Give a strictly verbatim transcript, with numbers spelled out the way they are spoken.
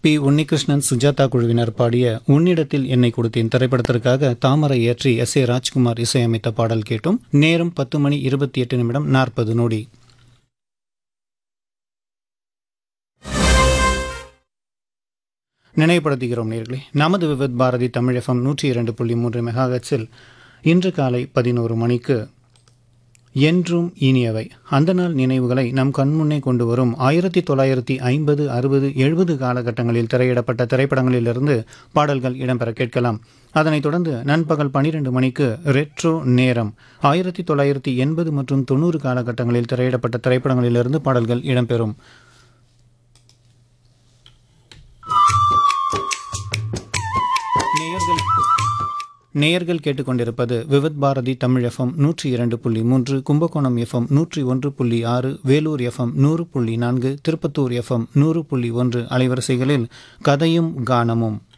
B Unnikrishnan Sujatha குழுவினர் பாடிய உன்னிடத்தில் என்னை கொடுத்தேன் திரைப்படத்திற்காக தாமரை ஏற்றி எஸ் ஏ ராஜ்குமார் இசையமைத்த பாடல் கேட்டும். நேரம் பத்து மணி இருபத்தி எட்டு நிமிடம் நாற்பது நொடி. நினைவுபடுத்துகிறோம் நேர்களே, நமது விவித் பாரதி தமிழ் எஃப்எம் நூற்றி இரண்டு புள்ளி மூன்று மெகாஹெட்ஸில் இன்று காலை பதினோரு மணிக்கு என்றும் இனியவை அந்த நாள் நினைவுகளை நம் கண்முன்னே கொண்டு வரும் ஆயிரத்தி தொள்ளாயிரத்தி ஐம்பது அறுபது எழுபது காலகட்டங்களில் திரையிடப்பட்ட திரைப்படங்களிலிருந்து பாடல்கள் இடம்பெற கேட்கலாம். அதனைத் தொடர்ந்து நண்பகல் பனிரெண்டு மணிக்கு ரெட்ரோ நேரம் ஆயிரத்தி தொள்ளாயிரத்தி எண்பது மற்றும் தொண்ணூறு காலகட்டங்களில் திரையிடப்பட்ட திரைப்படங்களிலிருந்து பாடல்கள் இடம்பெறும். நேயர்கள் கேட்டுக்கொண்டிருப்பது விவித் பாரதி தமிழ் எஃப்எம் நூற்றி இரண்டு புள்ளி மூன்று, கும்பகோணம் எஃப்எம் நூற்றி ஒன்று புள்ளி ஆறு, வேலூர் எஃப்எம் நூறு புள்ளி நான்கு, திருப்பத்தூர் எஃப்எம் நூறு புள்ளி ஒன்று அலைவரிசைகளில் கதையும் கானமும்.